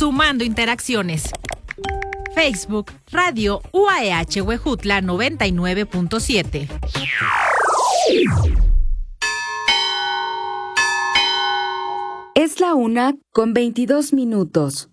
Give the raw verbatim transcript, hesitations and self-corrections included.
sumando interacciones. Facebook, Radio U A E H Huejutla noventa y nueve punto siete. Es la una con veintidós minutos.